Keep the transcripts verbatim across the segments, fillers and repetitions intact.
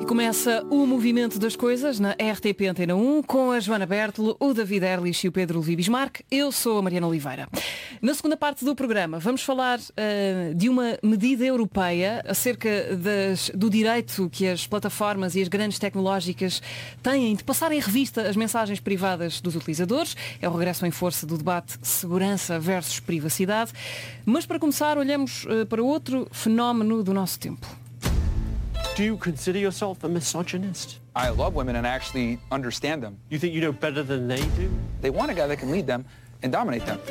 Começa o Movimento das Coisas na R T P Antena um com a Joana Bertolo, o David Erlich e o Pedro Levi Bismarck. Eu sou a Mariana Oliveira. Na segunda parte do programa vamos falar uh, de uma medida europeia acerca das, do direito que as plataformas e as grandes tecnológicas têm de passar em revista as mensagens privadas dos utilizadores. É o regresso em força do debate segurança versus privacidade. Mas para começar olhamos uh, para outro fenómeno do nosso tempo. Do you consider yourself a misogynist? I love women and I actually understand them. You think you know better than they do? They want a guy that can lead them and dominate them.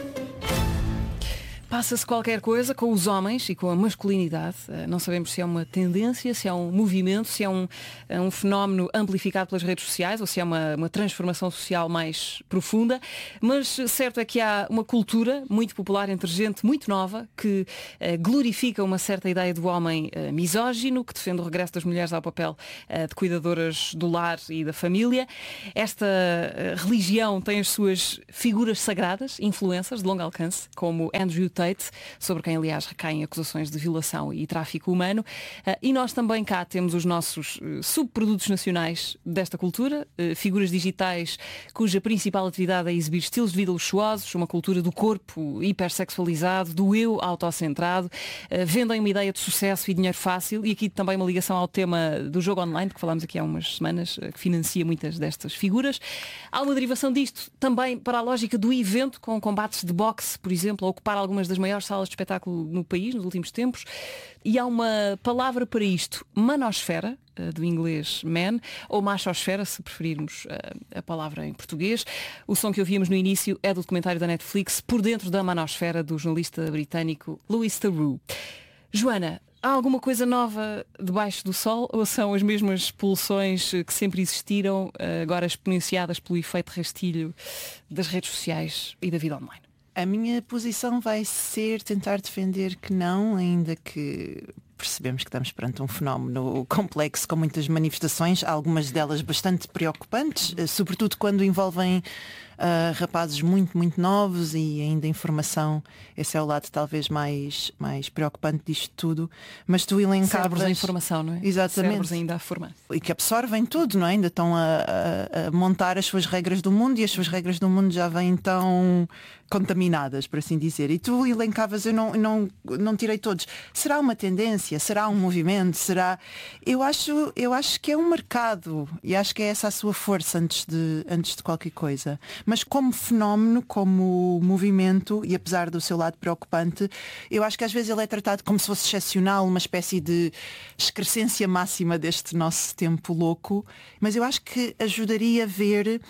Passa-se qualquer coisa com os homens e com a masculinidade. Não sabemos se é uma tendência, se é um movimento, se é um, é um fenómeno amplificado pelas redes sociais ou se é uma, uma transformação social mais profunda. Mas certo é que há uma cultura muito popular entre gente muito nova que eh, glorifica uma certa ideia do homem eh, misógino, que defende o regresso das mulheres ao papel eh, de cuidadoras do lar e da família. Esta eh, religião tem as suas figuras sagradas, influências de longo alcance, como Andrew Tate, sobre quem aliás recaem acusações de violação e tráfico humano, uh, e nós também cá temos os nossos uh, subprodutos nacionais desta cultura, uh, figuras digitais cuja principal atividade é exibir estilos de vida luxuosos, uma cultura do corpo hipersexualizado, do eu autocentrado, uh, vendem uma ideia de sucesso e dinheiro fácil, e aqui também uma ligação ao tema do jogo online, que falámos aqui há umas semanas, uh, que financia muitas destas figuras. Há uma derivação disto também para a lógica do evento, com combates de boxe, por exemplo, a ocupar algumas das maiores salas de espetáculo no país nos últimos tempos, e há uma palavra para isto, manosfera, do inglês man, ou machosfera, se preferirmos a palavra em português. O som que ouvíamos no início é do documentário da Netflix Por Dentro da Manosfera, do jornalista britânico Louis Theroux. Joana, há alguma coisa nova debaixo do sol ou são as mesmas pulsões que sempre existiram, agora exponenciadas pelo efeito rastilho das redes sociais e da vida online? A minha posição vai ser tentar defender que não, ainda que percebemos que estamos perante um fenómeno complexo com muitas manifestações, algumas delas bastante preocupantes, sobretudo quando envolvem uh, rapazes muito, muito novos, e ainda a informação, esse é o lado talvez mais, mais preocupante disto tudo. Mas tu elencavas... Cérebros da informação, não é? Exatamente. Cérebros ainda a formar. E que absorvem tudo, não é? Ainda estão a, a, a montar as suas regras do mundo, e as suas regras do mundo já vêm tão contaminadas, por assim dizer. E tu elencavas, eu não, não, não tirei todos. Será uma tendência? Será um movimento? Será... Eu acho, eu acho que é um mercado, e acho que é essa a sua força antes de, antes de qualquer coisa. Mas como fenómeno, como movimento, e apesar do seu lado preocupante, eu acho que às vezes ele é tratado como se fosse excepcional, uma espécie de excrescência máxima deste nosso tempo louco. Mas eu acho que ajudaria a ver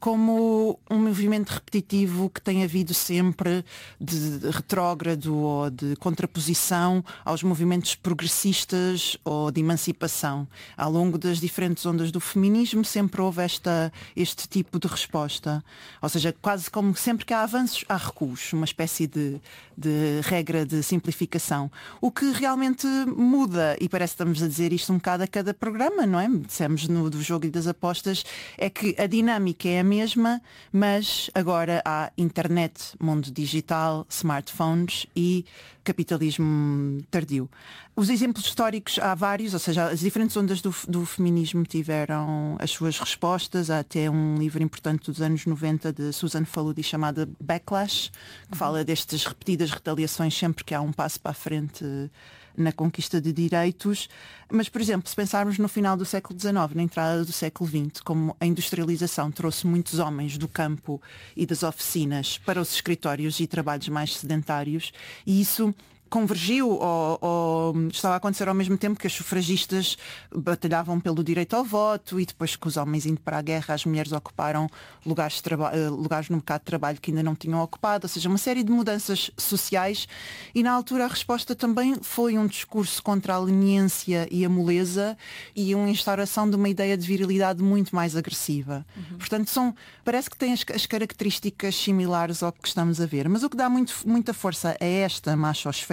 como um movimento repetitivo que tem havido sempre de retrógrado ou de contraposição aos movimentos progressistas ou de emancipação. Ao longo das diferentes ondas do feminismo sempre houve esta, este tipo de resposta. Ou seja, quase como sempre que há avanços, há recuos, uma espécie de, de regra de simplificação. O que realmente muda, e parece que estamos a dizer isto um bocado a cada programa, não é? Dissemos no do jogo e das apostas, é que a dinâmica é a mesma, mas agora há internet, mundo digital, smartphones e capitalismo tardio. Os exemplos históricos há vários, ou seja, as diferentes ondas do, do feminismo tiveram as suas respostas. Há até um livro importante dos anos noventa de Susan Faludi chamada Backlash, que fala destas repetidas retaliações sempre que há um passo para a frente na conquista de direitos. Mas, por exemplo, se pensarmos no final do século dezenove, na entrada do século vinte, como a industrialização trouxe muitos homens do campo e das oficinas para os escritórios e trabalhos mais sedentários, e isso convergiu ou, ou estava a acontecer ao mesmo tempo que as sufragistas batalhavam pelo direito ao voto, e depois que os homens indo para a guerra, as mulheres ocuparam lugares, de traba- lugares no mercado de trabalho que ainda não tinham ocupado, ou seja, uma série de mudanças sociais. E na altura a resposta também foi um discurso contra a leniência e a moleza e uma instauração de uma ideia de virilidade muito mais agressiva. Uhum. Portanto, são, parece que têm as, as características similares ao que estamos a ver, mas o que dá muito, muita força a esta machosfera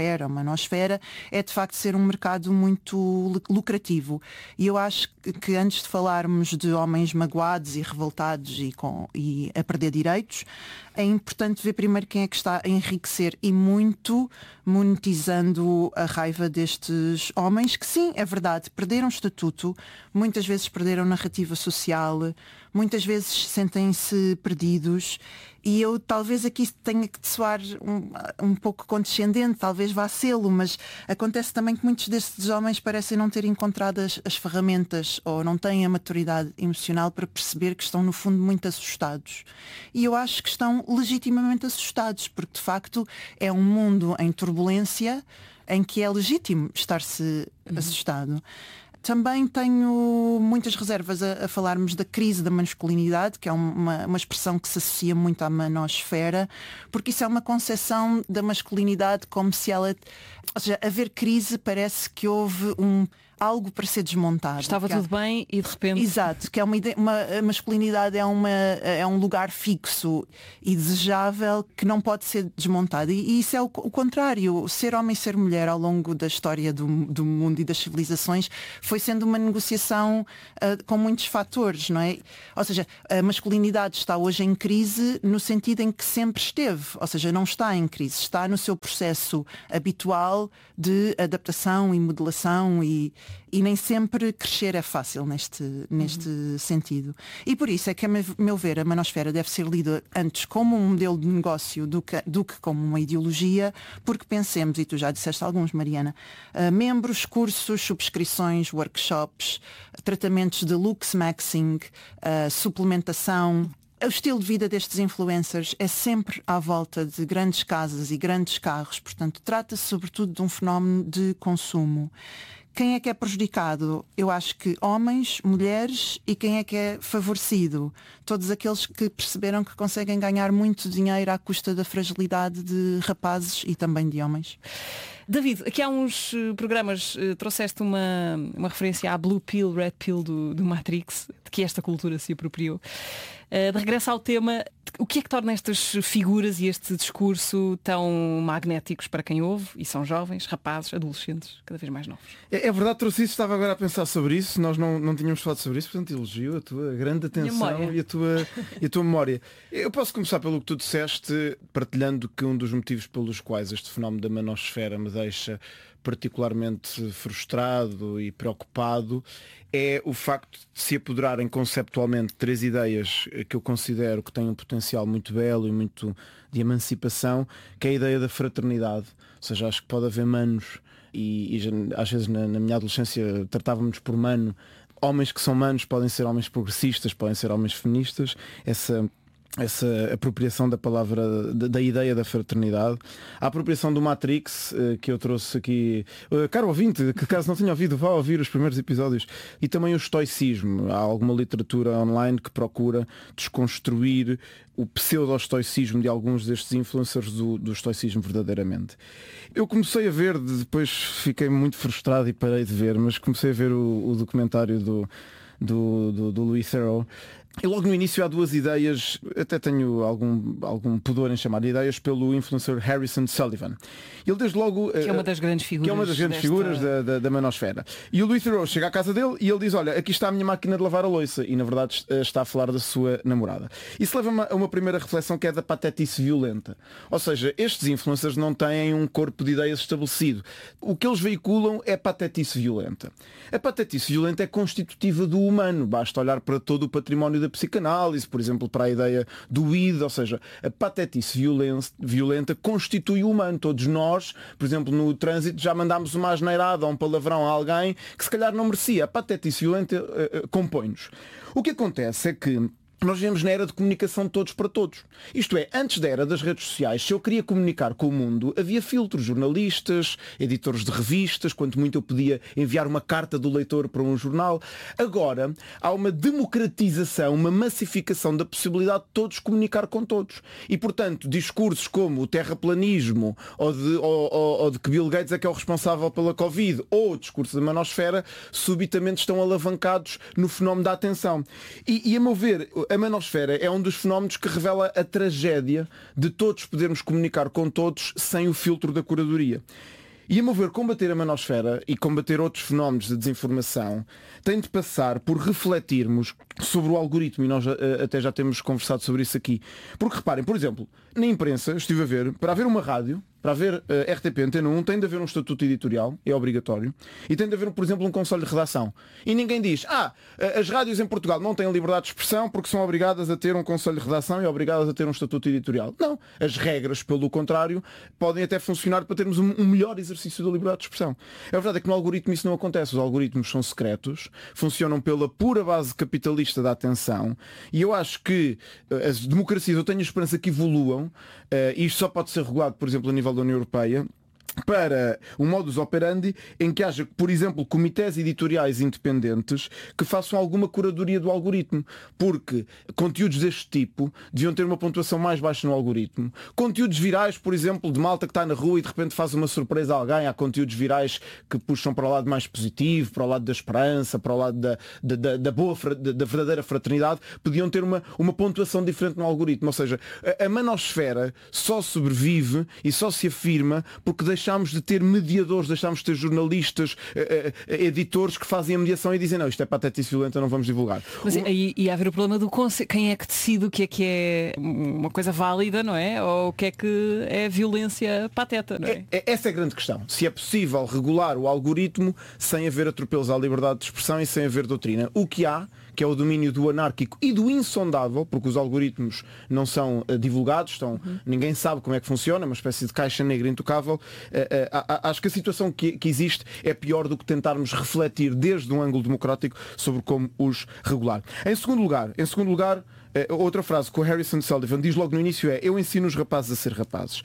manosfera, a manosfera, é de facto ser um mercado muito lucrativo. E eu acho que antes de falarmos de homens magoados e revoltados e, com, e a perder direitos, é importante ver primeiro quem é que está a enriquecer e muito monetizando a raiva destes homens, que sim, é verdade, perderam estatuto, muitas vezes perderam narrativa social, muitas vezes sentem-se perdidos. E eu talvez aqui tenha que soar um, um pouco condescendente, talvez vá sê-lo, mas acontece também que muitos destes homens parecem não ter encontrado as, as ferramentas ou não têm a maturidade emocional para perceber que estão no fundo muito assustados. E eu acho que estão legitimamente assustados, porque de facto é um mundo em turbulência em que é legítimo estar-se uhum. assustado. Também tenho muitas reservas a, a falarmos da crise da masculinidade, que é uma, uma expressão que se associa muito à manosfera, porque isso é uma concepção da masculinidade como se ela... Ou seja, haver crise parece que houve um... algo para ser desmontado. Estava tudo há... bem e de repente... Exato, que é uma, ideia, uma a masculinidade é, uma, é um lugar fixo e desejável que não pode ser desmontado. E, e isso é o, o contrário. Ser homem e ser mulher ao longo da história do, do mundo e das civilizações foi sendo uma negociação uh, com muitos fatores, não é? Ou seja, a masculinidade está hoje em crise no sentido em que sempre esteve. Ou seja, não está em crise, está no seu processo habitual de adaptação e modelação e E nem sempre crescer é fácil neste, neste uhum. sentido. E por isso é que, a meu ver, a manosfera deve ser lida antes como um modelo de negócio do que, do que como uma ideologia, porque pensemos, e tu já disseste alguns, Mariana, uh, membros, cursos, subscrições, workshops, tratamentos de looks maxing, uh, suplementação. O estilo de vida destes influencers é sempre à volta de grandes casas e grandes carros, portanto, trata-se sobretudo de um fenómeno de consumo. Quem é que é prejudicado? Eu acho que homens, mulheres, e quem é que é favorecido? Todos aqueles que perceberam que conseguem ganhar muito dinheiro à custa da fragilidade de rapazes e também de homens. David, aqui há uns programas uh, trouxeste uma, uma referência à Blue Pill, Red Pill do, do Matrix, de que esta cultura se apropriou. Uh, de regresso ao tema, o que é que torna estas figuras e este discurso tão magnéticos para quem ouve, e são jovens, rapazes, adolescentes, cada vez mais novos? É, é verdade, trouxe isso, estava agora a pensar sobre isso, nós não, não tínhamos falado sobre isso, portanto elogio a tua grande atenção e a, tua, e a tua memória. Eu posso começar pelo que tu disseste, partilhando que um dos motivos pelos quais este fenómeno da manosfera me deixa particularmente frustrado e preocupado é o facto de se apoderarem conceptualmente três ideias que eu considero que têm um potencial muito belo e muito de emancipação, que é a ideia da fraternidade. Ou seja, acho que pode haver manos, e, e às vezes na, na minha adolescência tratávamos por mano, homens que são manos podem ser homens progressistas, podem ser homens feministas, essa essa apropriação da palavra, da, da ideia da fraternidade, a apropriação do Matrix, que eu trouxe aqui, caro ouvinte, que caso não tenha ouvido, vá ouvir os primeiros episódios, e também o estoicismo. Há alguma literatura online que procura desconstruir o pseudo-estoicismo de alguns destes influencers do, do estoicismo verdadeiramente. Eu comecei a ver, depois fiquei muito frustrado e parei de ver, mas comecei a ver o, o documentário do, do, do, do Louis Theroux. E logo no início há duas ideias, até tenho algum, algum pudor em chamar de ideias, pelo influencer Harrison Sullivan. Ele desde logo... Que é uma das grandes figuras. Que é uma das grandes desta... figuras da, da, da manosfera. E o Louis Theroux chega à casa dele e ele diz, olha, aqui está a minha máquina de lavar a louça. E na verdade está a falar da sua namorada. Isso leva-me a uma primeira reflexão, que é da patetice violenta. Ou seja, estes influencers não têm um corpo de ideias estabelecido. O que eles veiculam é patetice violenta. A patetice violenta é constitutiva do humano. Basta olhar para todo o património da psicanálise, por exemplo, para a ideia do id, ou seja, a patetice violenta, violenta constitui o humano. Todos nós, por exemplo, no trânsito já mandámos uma asneirada ou um palavrão a alguém que se calhar não merecia. A patetice violenta uh, uh, compõe-nos. O que acontece é que nós vivemos na era de comunicação de todos para todos. Isto é, antes da era das redes sociais, se eu queria comunicar com o mundo, havia filtros, jornalistas, editores de revistas, quanto muito eu podia enviar uma carta do leitor para um jornal. Agora, há uma democratização, uma massificação da possibilidade de todos comunicar com todos. E, portanto, discursos como o terraplanismo, ou de, ou, ou, ou de que Bill Gates é que é o responsável pela Covid, ou o discurso da manosfera, subitamente estão alavancados no fenómeno da atenção. E, e a meu ver, a manosfera é um dos fenómenos que revela a tragédia de todos podermos comunicar com todos sem o filtro da curadoria. E, a meu ver, combater a manosfera e combater outros fenómenos de desinformação tem de passar por refletirmos sobre o algoritmo, e nós até já temos conversado sobre isso aqui. Porque reparem, por exemplo, na imprensa, estive a ver, para haver uma rádio, para haver uh, R T P Antena um, tem de haver um estatuto editorial, é obrigatório, e tem de haver, por exemplo, um conselho de redação. E ninguém diz, ah, as rádios em Portugal não têm liberdade de expressão porque são obrigadas a ter um conselho de redação e obrigadas a ter um estatuto editorial. Não. As regras, pelo contrário, podem até funcionar para termos um, um melhor exercício da liberdade de expressão. A verdade é que no algoritmo isso não acontece. Os algoritmos são secretos, funcionam pela pura base capitalista da atenção, e eu acho que uh, as democracias, eu tenho a esperança que evoluam, uh, e isto só pode ser regulado, por exemplo, a nível da União Europeia, para um modus operandi em que haja, por exemplo, comitês editoriais independentes que façam alguma curadoria do algoritmo, porque conteúdos deste tipo deviam ter uma pontuação mais baixa no algoritmo. Conteúdos virais, por exemplo, de malta que está na rua e de repente faz uma surpresa a alguém, há conteúdos virais que puxam para o lado mais positivo, para o lado da esperança, para o lado da, da, da, da boa, da, da verdadeira fraternidade, podiam ter uma, uma pontuação diferente no algoritmo. Ou seja, a, a manosfera só sobrevive e só se afirma porque deixa deixámos de ter mediadores, deixámos de ter jornalistas, uh, uh, editores que fazem a mediação e dizem não, isto é patetice violenta, não vamos divulgar. Mas o... aí ia haver o problema do conselho. Quem é que decide o que é que é uma coisa válida, não é? Ou o que é que é violência pateta, não é? é, é essa é a grande questão. Se é possível regular o algoritmo sem haver atropelos à liberdade de expressão e sem haver doutrina. O que há, que é o domínio do anárquico e do insondável, porque os algoritmos não são uh, divulgados, estão, uhum. ninguém sabe como é que funciona, uma espécie de caixa negra intocável. Uh, uh, acho que a situação que, que existe é pior do que tentarmos refletir desde um ângulo democrático sobre como os regular. Em segundo lugar, em segundo lugar, uh, outra frase que o Harrison Sullivan diz logo no início é: eu ensino os rapazes a ser rapazes.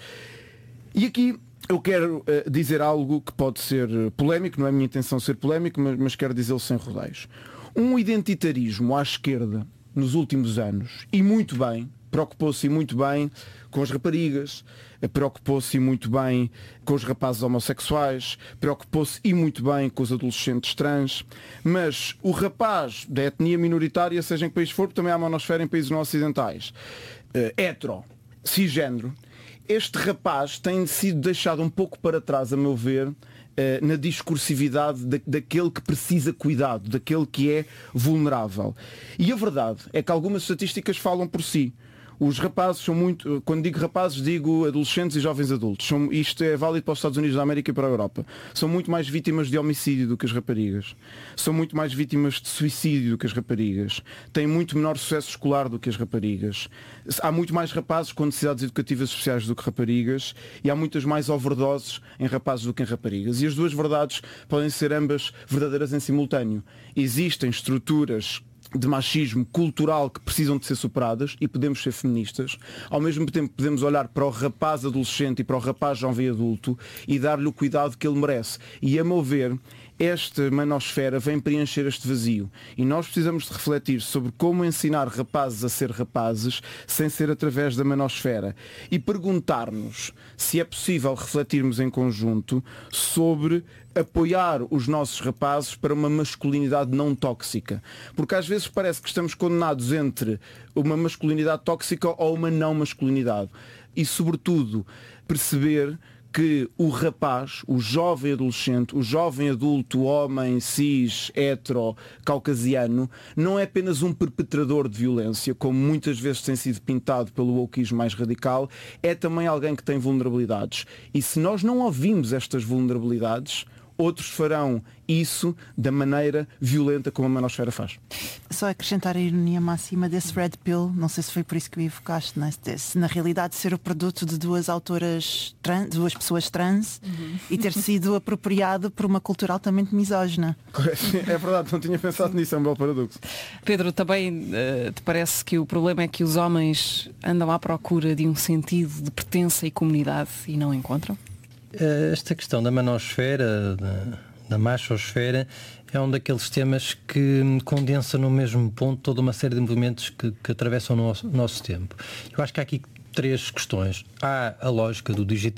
E aqui eu quero uh, dizer algo que pode ser polémico, não é a minha intenção ser polémico, mas, mas quero dizê-lo sem rodeios. Um identitarismo à esquerda nos últimos anos, e muito bem, preocupou-se muito bem com as raparigas, preocupou-se muito bem com os rapazes homossexuais, preocupou-se e muito bem com os adolescentes trans, mas o rapaz da etnia minoritária, seja em que país for, também há manosfera em países não ocidentais, uh, hetero, cisgénero, este rapaz tem sido deixado um pouco para trás, a meu ver, na discursividade da, daquele que precisa cuidado, daquele que é vulnerável. E a verdade é que algumas estatísticas falam por si. Os rapazes são muito, quando digo rapazes, digo adolescentes e jovens adultos. São, isto é válido para os Estados Unidos da América e para a Europa. São muito mais vítimas de homicídio do que as raparigas. São muito mais vítimas de suicídio do que as raparigas. Têm muito menor sucesso escolar do que as raparigas. Há muito mais rapazes com necessidades educativas especiais do que raparigas, e há muitas mais overdoses em rapazes do que em raparigas. E as duas verdades podem ser ambas verdadeiras em simultâneo. Existem estruturas de machismo cultural que precisam de ser superadas, e podemos ser feministas. Ao mesmo tempo podemos olhar para o rapaz adolescente e para o rapaz jovem adulto e dar-lhe o cuidado que ele merece. E a meu ver, esta manosfera vem preencher este vazio, e nós precisamos de refletir sobre como ensinar rapazes a ser rapazes sem ser através da manosfera, e perguntar-nos se é possível refletirmos em conjunto sobre apoiar os nossos rapazes para uma masculinidade não tóxica. Porque às vezes parece que estamos condenados entre uma masculinidade tóxica ou uma não masculinidade. E, sobretudo, perceber que o rapaz, o jovem adolescente, o jovem adulto, homem, cis, hetero, caucasiano, não é apenas um perpetrador de violência, como muitas vezes tem sido pintado pelo wokeismo mais radical, é também alguém que tem vulnerabilidades. E se nós não ouvimos estas vulnerabilidades, outros farão isso da maneira violenta como a manosfera faz. Só acrescentar a ironia máxima desse Red Pill, não sei se foi por isso que o evocaste, não é? Se na realidade ser o produto de duas autoras trans, duas pessoas trans, uhum. e ter sido apropriado por uma cultura altamente misógina. É verdade, não tinha pensado nisso, é um belo paradoxo. Pedro, também uh, te parece que o problema é que os homens andam à procura de um sentido de pertença e comunidade e não encontram? Esta questão da manosfera, da, da machosfera, é um daqueles temas que condensa no mesmo ponto toda uma série de movimentos que, que atravessam o nosso, nosso tempo. Eu acho que há aqui três questões. Há a lógica do digital,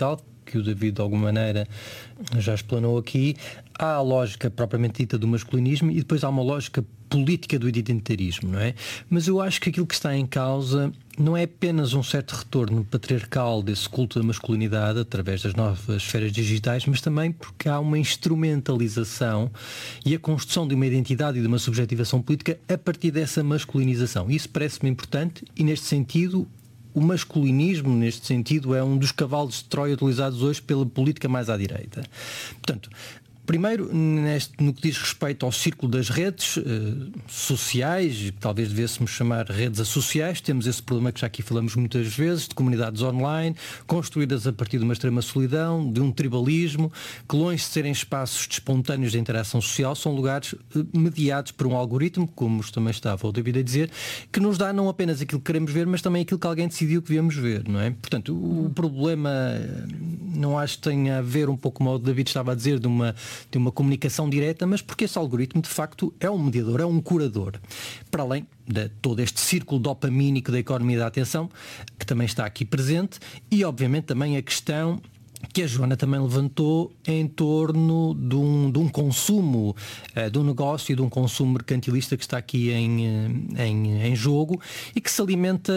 que o David de alguma maneira já explanou aqui. Há a lógica propriamente dita do masculinismo e depois há uma lógica política do identitarismo, não é? Mas eu acho que aquilo que está em causa não é apenas um certo retorno patriarcal desse culto da masculinidade através das novas esferas digitais, mas também porque há uma instrumentalização e a construção de uma identidade e de uma subjetivação política a partir dessa masculinização. Isso parece-me importante e, neste sentido, o masculinismo, neste sentido, é um dos cavalos de Troia utilizados hoje pela política mais à direita. Portanto, primeiro, neste, no que diz respeito ao círculo das redes eh, sociais, talvez devêssemos chamar redes associais, temos esse problema que já aqui falamos muitas vezes, de comunidades online, construídas a partir de uma extrema solidão, de um tribalismo, que longe de serem espaços de espontâneos de interação social, são lugares eh, mediados por um algoritmo, como também estava o David a dizer, que nos dá não apenas aquilo que queremos ver, mas também aquilo que alguém decidiu que devíamos ver, não é? Portanto, o, o problema não acho que tenha a ver um pouco como o David estava a dizer, de uma de uma comunicação direta, mas porque esse algoritmo de facto é um mediador, é um curador. Para além de todo este círculo dopamínico da economia da atenção, que também está aqui presente, e obviamente também a questão que a Joana também levantou em torno de um, de um consumo, uh, de um negócio e de um consumo mercantilista que está aqui em, em, em jogo e que se alimenta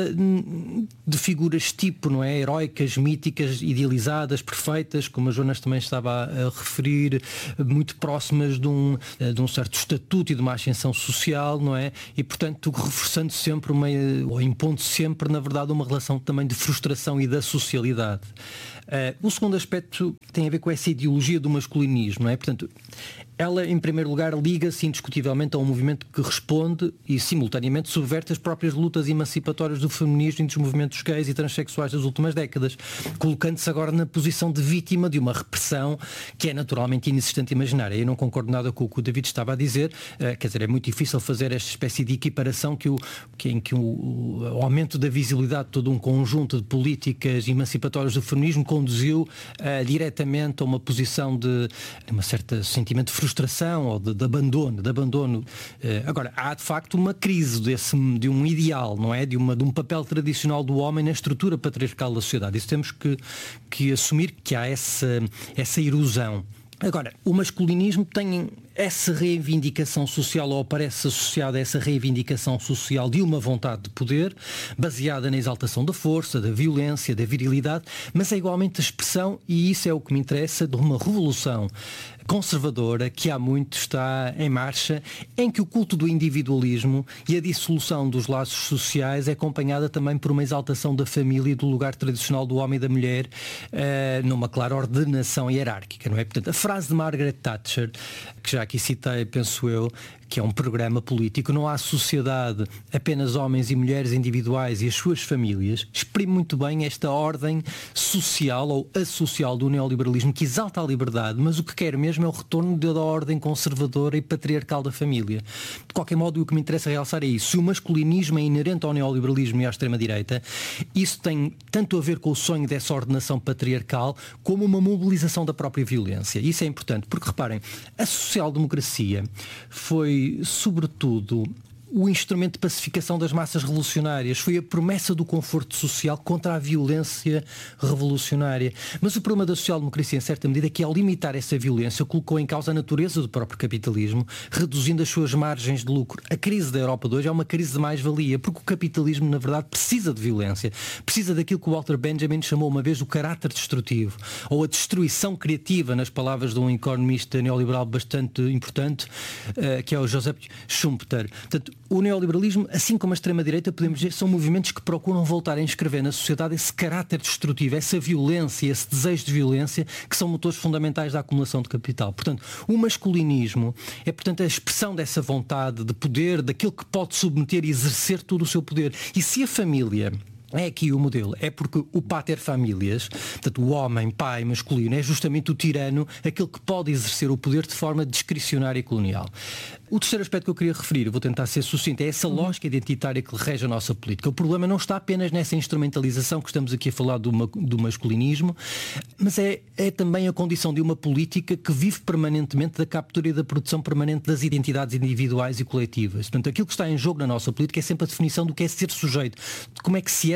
de figuras tipo, não é? Heroicas, míticas, idealizadas, perfeitas, como a Joana também estava a, a referir, muito próximas de um, de um certo estatuto e de uma ascensão social, não é? E portanto reforçando sempre uma, ou impondo sempre, na verdade, uma relação também de frustração e da socialidade. Uh, o segundo aspecto tem a ver com essa ideologia do masculinismo, não é? Portanto, ela, em primeiro lugar, liga-se indiscutivelmente a um movimento que responde e, simultaneamente, subverte as próprias lutas emancipatórias do feminismo e dos movimentos gays e transexuais das últimas décadas, colocando-se agora na posição de vítima de uma repressão que é naturalmente inexistente e imaginária. Eu não concordo nada com o que o David estava a dizer, uh, quer dizer, é muito difícil fazer esta espécie de equiparação que o, que, em que o, o aumento da visibilidade de todo um conjunto de políticas emancipatórias do feminismo conduziu uh, diretamente a uma posição de, de um certo sentimento de frustração ou de, de abandono. De abandono. Uh, agora, há de facto uma crise desse, de um ideal, não é? De, uma, de um papel tradicional do homem na estrutura patriarcal da sociedade. Isso temos que, que assumir que há essa, essa erosão. Agora, o masculinismo tem essa reivindicação social, ou parece associada a essa reivindicação social de uma vontade de poder, baseada na exaltação da força, da violência, da virilidade, mas é igualmente a expressão, e isso é o que me interessa, de uma revolução conservadora que há muito está em marcha, em que o culto do individualismo e a dissolução dos laços sociais é acompanhada também por uma exaltação da família e do lugar tradicional do homem e da mulher, uh, numa clara ordenação hierárquica, não é? Portanto, a frase de Margaret Thatcher, que já aqui citei, penso eu, que é um programa político, não há sociedade, apenas homens e mulheres individuais e as suas famílias, exprime muito bem esta ordem social ou associal do neoliberalismo que exalta a liberdade, mas o que quer mesmo é o retorno da ordem conservadora e patriarcal da família. De qualquer modo, o que me interessa realçar é isso. Se o masculinismo é inerente ao neoliberalismo e à extrema-direita, isso tem tanto a ver com o sonho dessa ordenação patriarcal como uma mobilização da própria violência. Isso é importante, porque reparem, a social-democracia foi sobretudo o instrumento de pacificação das massas revolucionárias, foi a promessa do conforto social contra a violência revolucionária. Mas o problema da social-democracia, em certa medida, é que ao limitar essa violência, colocou em causa a natureza do próprio capitalismo, reduzindo as suas margens de lucro. A crise da Europa de hoje é uma crise de mais-valia, porque o capitalismo, na verdade, precisa de violência, precisa daquilo que o Walter Benjamin chamou uma vez o caráter destrutivo, ou a destruição criativa, nas palavras de um economista neoliberal bastante importante, que é o Joseph Schumpeter. Portanto, o neoliberalismo, assim como a extrema-direita, podemos dizer, são movimentos que procuram voltar a inscrever na sociedade esse caráter destrutivo, essa violência, esse desejo de violência, que são motores fundamentais da acumulação de capital. Portanto, o masculinismo é, portanto, a expressão dessa vontade de poder, daquilo que pode submeter e exercer todo o seu poder. E se a família é aqui o modelo, é porque o pater familias, portanto o homem, pai masculino, é justamente o tirano, aquele que pode exercer o poder de forma discricionária e colonial. O terceiro aspecto que eu queria referir, eu vou tentar ser sucinto, é essa lógica identitária que rege a nossa política. O problema não está apenas nessa instrumentalização que estamos aqui a falar do, do masculinismo, mas é, é também a condição de uma política que vive permanentemente da captura e da produção permanente das identidades individuais e coletivas. Portanto, aquilo que está em jogo na nossa política é sempre a definição do que é ser sujeito, de como é que se é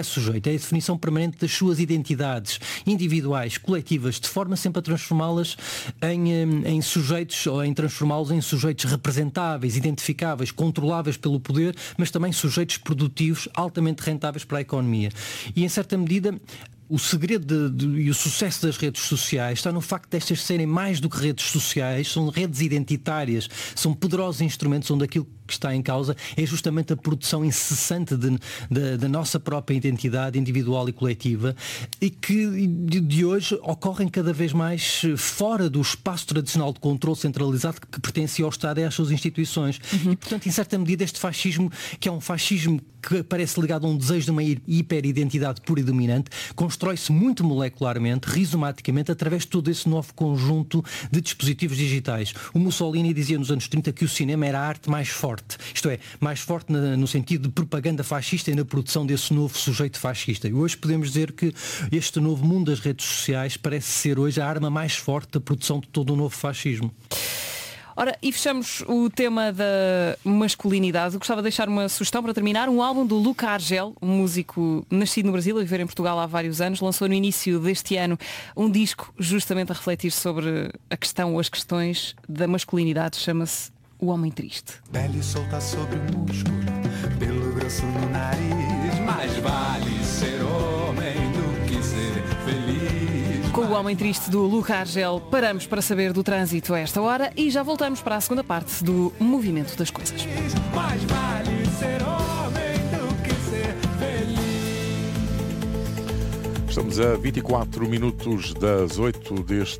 sujeito, é a definição permanente das suas identidades individuais, coletivas, de forma sempre a transformá-las em, em sujeitos, ou em transformá-los em sujeitos representáveis, identificáveis, controláveis pelo poder, mas também sujeitos produtivos altamente rentáveis para a economia. E em certa medida o segredo de, de, e o sucesso das redes sociais está no facto de estas serem mais do que redes sociais, são redes identitárias, são poderosos instrumentos onde aquilo que está em causa é justamente a produção incessante de, de, da nossa própria identidade individual e coletiva, e que de, de hoje ocorrem cada vez mais fora do espaço tradicional de controle centralizado que pertencia ao Estado e às suas instituições. Uhum. E, portanto, em certa medida, este fascismo, que é um fascismo que parece ligado a um desejo de uma hiperidentidade pura e dominante, constrói-se muito molecularmente, rizomaticamente, através de todo esse novo conjunto de dispositivos digitais. O Mussolini dizia nos anos trinta que o cinema era a arte mais forte, isto é, mais forte na, no sentido de propaganda fascista e na produção desse novo sujeito fascista. E hoje podemos dizer que este novo mundo das redes sociais parece ser hoje a arma mais forte da produção de todo o novo fascismo. Ora, e fechamos o tema da masculinidade. Eu gostava de deixar uma sugestão para terminar. Um álbum do Luca Argel, um músico nascido no Brasil, a viver em Portugal há vários anos. Lançou no início deste ano um disco justamente a refletir sobre a questão ou as questões da masculinidade. Chama-se O Homem Triste. Pele solta sobre o músculo, pelo grosso no nariz. Mais vale ser homem do que ser feliz. Com O Homem Triste do Luca Argel, paramos para saber do trânsito a esta hora e já voltamos para a segunda parte do Movimento das Coisas. Mais vale ser homem do que ser feliz. Estamos a vinte e quatro minutos das oito deste